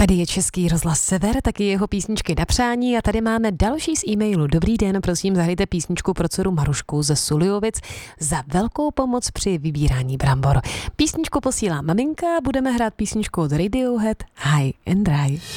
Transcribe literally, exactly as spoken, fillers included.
Tady je Český rozhlas Sever, taky jeho písničky na přání a tady máme další z e-mailu. Dobrý den, prosím, zahrajte písničku pro dceru Marušku ze Suljovic za velkou pomoc při vybírání brambor. Písničku posílá maminka, budeme hrát písničku od Radiohead High and Dry.